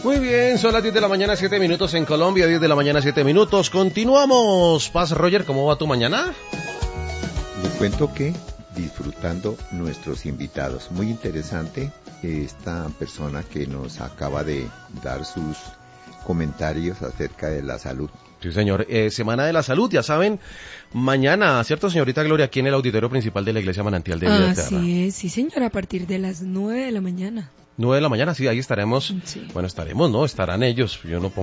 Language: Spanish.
Muy bien, son las 10 de la mañana, 7 minutos en Colombia, 10 de la mañana, 7 minutos. Continuamos. Paz, Roger, ¿cómo va tu mañana? Les cuento que disfrutando nuestros invitados. Muy interesante esta persona que nos acaba de dar sus comentarios acerca de la salud. Sí, señor. Semana de la Salud, ya saben, mañana, ¿cierto, señorita Gloria? Aquí en el auditorio principal de la Iglesia Manantial de Vida Eterna. Así es, sí, señora, a partir de las 9 de la mañana. 9 de la mañana, sí, ahí estaremos. Sí. Bueno, estaremos, ¿no? Estarán ellos. Yo no pongo